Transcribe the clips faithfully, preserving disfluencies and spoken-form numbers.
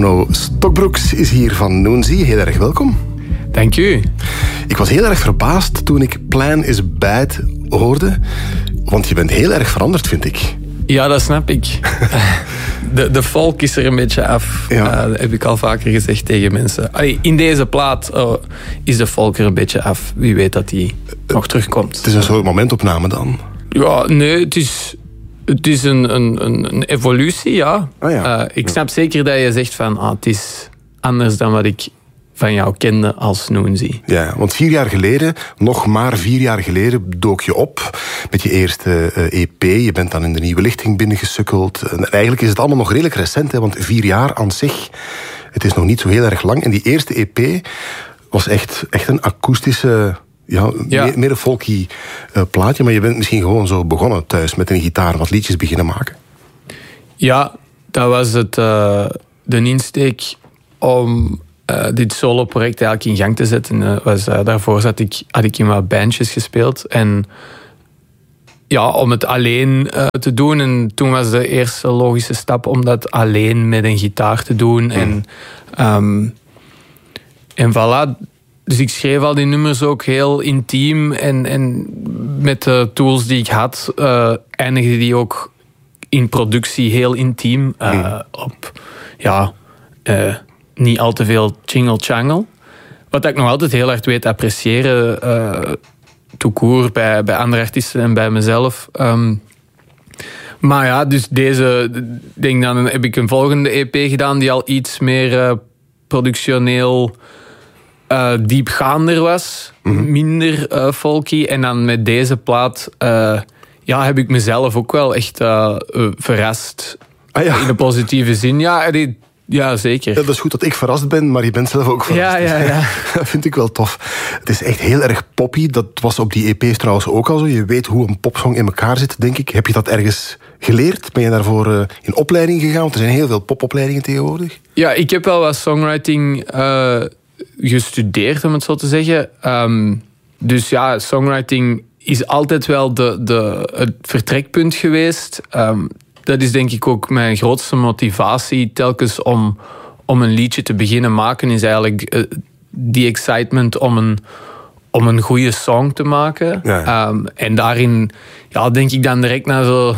Arno Stokbroeks is hier van Noonzie. Heel erg welkom. Dank u. Ik was heel erg verbaasd toen ik Plan is Bad hoorde. Want je bent heel erg veranderd, vind ik. Ja, dat snap ik. De, de folk is er een beetje af. Ja. Uh, dat heb ik al vaker gezegd tegen mensen. Allee, in deze plaat uh, is de folk er een beetje af. Wie weet dat die uh, nog terugkomt. Het is een soort momentopname dan? Ja, nee, het is... Het is een, een, een evolutie, ja. Ah, ja. Uh, ik snap zeker dat je zegt van... Ah, het is anders dan wat ik van jou kende als Noonzie. Ja, want vier jaar geleden, nog maar vier jaar geleden... dook je op met je eerste uh, E P. Je bent dan in de Nieuwe Lichting binnengesukkeld. En eigenlijk is het allemaal nog redelijk recent, hè, want vier jaar aan zich... Het is nog niet zo heel erg lang. En die eerste E P was echt, echt een akoestische... Ja, ja. Meer, meer een folky uh, plaatje, maar je bent misschien gewoon zo begonnen thuis met een gitaar, wat liedjes beginnen maken. Ja, dat was het, uh, de insteek om uh, dit solo-project eigenlijk in gang te zetten. Uh, was, uh, daarvoor zat ik, had ik in wat bandjes gespeeld en ja, om het alleen uh, te doen. En toen was de eerste logische stap om dat alleen met een gitaar te doen. Mm. En, um, en voilà. Dus ik schreef al die nummers ook heel intiem. En, en met de tools die ik had, uh, eindigde die ook in productie heel intiem. Uh, mm. Op, ja, uh, niet al te veel jingle-changle. Wat ik nog altijd heel hard weet appreciëren, uh, tout court, bij, bij andere artiesten en bij mezelf. Um, maar ja, dus deze, denk dan heb ik een volgende E P gedaan die al iets meer uh, productioneel... Uh, diepgaander was, mm-hmm. minder uh, folky. En dan met deze plaat uh, ja, heb ik mezelf ook wel echt uh, uh, verrast. Ah, ja. In een positieve zin. Ja, die, ja zeker. Ja, dat is goed dat ik verrast ben, maar je bent zelf ook verrast. Ja, ja, ja. Dat vind ik wel tof. Het is echt heel erg poppy. Dat was op die E P's trouwens ook al zo. Je weet hoe een popsong in elkaar zit, denk ik. Heb je dat ergens geleerd? Ben je daarvoor uh, in opleiding gegaan? Want er zijn heel veel popopleidingen tegenwoordig. Ja, ik heb wel wat songwriting... Uh, gestudeerd, om het zo te zeggen. Um, dus ja, songwriting is altijd wel de, de, het vertrekpunt geweest. Um, dat is denk ik ook mijn grootste motivatie telkens om, om een liedje te beginnen maken, is eigenlijk uh, die excitement om een, om een goede song te maken. Ja, ja. Um, en daarin ja, denk ik dan direct naar zo...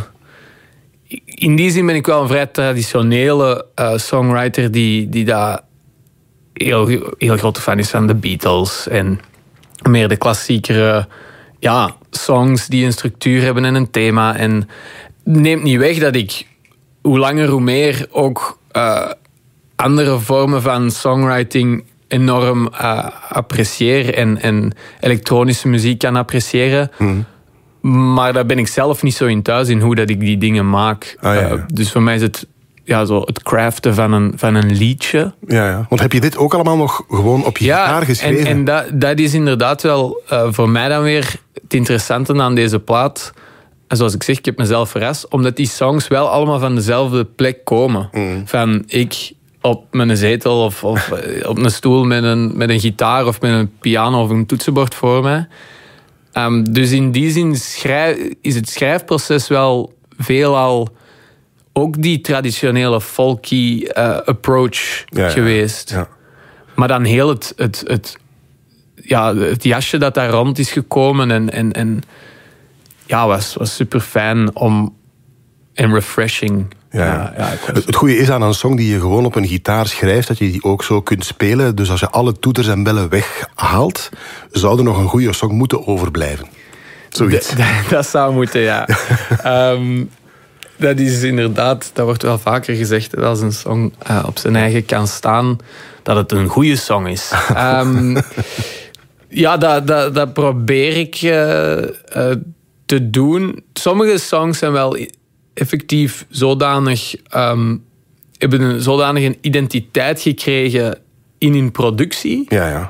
In die zin ben ik wel een vrij traditionele uh, songwriter die, die daar Heel, heel grote fan is van de Beatles en meer de klassiekere ja, songs die een structuur hebben en een thema. En neemt niet weg dat ik hoe langer hoe meer ook uh, andere vormen van songwriting enorm uh, apprecieer en, en elektronische muziek kan appreciëren. Mm. Maar daar ben ik zelf niet zo in thuis in hoe dat ik die dingen maak. Ah, ja, ja. Uh, dus voor mij is het Ja, zo het craften van een, van een liedje. Ja, ja, want heb je dit ook allemaal nog gewoon op je ja, gitaar geschreven? En, en dat, dat is inderdaad wel uh, voor mij dan weer het interessante aan deze plaat. En zoals ik zeg, ik heb mezelf verrast, omdat die songs wel allemaal van dezelfde plek komen. Mm. Van ik op mijn zetel of, of op een stoel met een, met een gitaar of met een piano of een toetsenbord voor mij. Um, dus in die zin schrijf, is het schrijfproces wel veelal ook die traditionele folky uh, approach ja, geweest. Ja, ja. Maar dan heel het, het, het, ja, het jasje dat daar rond is gekomen en, en, en ja, was, was super fijn om en refreshing. Ja, ja. Ja, het, het goede is aan een song die je gewoon op een gitaar schrijft, dat je die ook zo kunt spelen. Dus als je alle toeters en bellen weghaalt, zou er nog een goede song moeten overblijven. Zoiets. D- d- dat zou moeten, ja. um, Dat is inderdaad, dat wordt wel vaker gezegd, dat als een song uh, op zijn eigen kan staan, dat het een goede song is. um, ja, dat, dat, dat probeer ik uh, uh, te doen. Sommige songs zijn wel effectief zodanig, um, hebben een zodanig identiteit gekregen in hun productie, ja, ja.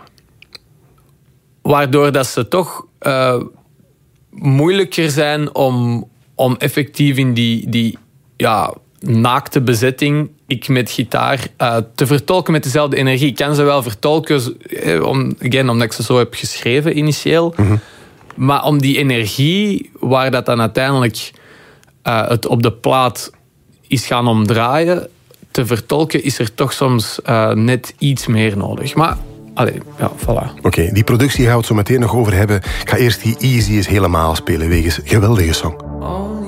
waardoor dat ze toch uh, moeilijker zijn om om effectief in die, die ja, naakte bezetting, ik met gitaar, uh, te vertolken met dezelfde energie. Ik kan ze wel vertolken, eh, om, again, omdat ik ze zo heb geschreven initieel. Mm-hmm. Maar om die energie, waar dat dan uiteindelijk uh, het op de plaat is gaan omdraaien, te vertolken is er toch soms uh, net iets meer nodig. Maar, allee, ja, voilà. Oké, okay, die productie gaan we het zo meteen nog over hebben. Ik ga eerst die Easy eens helemaal spelen, wegens geweldige song.